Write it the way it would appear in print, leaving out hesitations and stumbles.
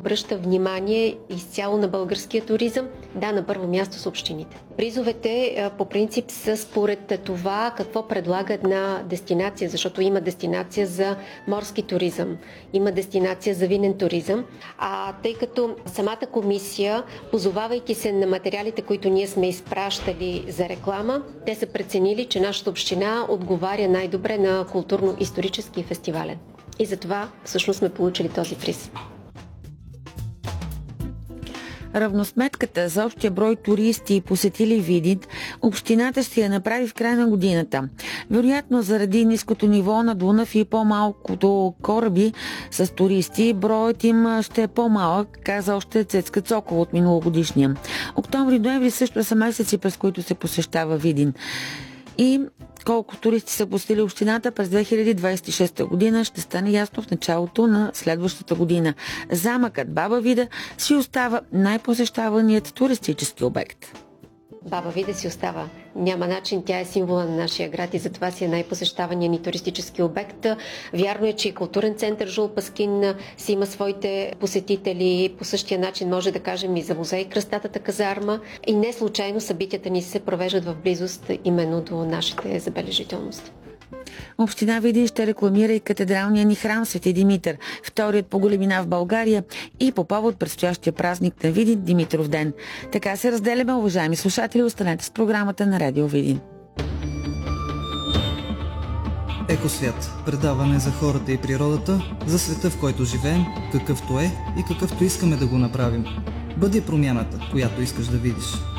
обръща внимание изцяло на българския туризъм. Да, на първо място с общините. Призовете по принцип са според това какво предлага една дестинация, защото има дестинация за морски туризъм, има дестинация за винен туризъм. Тъй като самата комисия, позовавайки се на материалите, които ние сме изпращали за реклама, те са преценили, че нашата община отговаря най-добре на културно-исторически фестивален. И затова всъщност сме получили този приз. Равносметката за общия брой туристи посетили Видин, общината ще я направи в края на годината. Вероятно, заради ниското ниво на Дунав и по-малкото кораби с туристи, броят им ще е по-малък, каза още Цецка Цокова от миналогодишния. Октомври-ноември също са месеци, през които се посещава Видин. И колко туристи са посетили общината през 2026 година ще стане ясно в началото на следващата година. Замъкът Баба Вида си остава най-посещаваният туристически обект. Баба Вида си остава. Няма начин, тя е символа на нашия град и затова си е най-посещавания ни туристически обект. Вярно е, че и културен център Жул Паскин си има своите посетители. По същия начин може да кажем и за музей Кръстатата казарма. И не случайно събитията ни се провеждат в близост именно до нашите забележителности. Община Видин ще рекламира и катедралния ни храм Свети Димитър, вторият по големина в България и по повод предстоящия празник на Видин Димитров ден. Така се разделяме, уважаеми слушатели, останете с програмата на Радио Видин. Екосвят – предаване за хората и природата, за света, в който живеем, какъвто е и какъвто искаме да го направим. Бъди промяната, която искаш да видиш.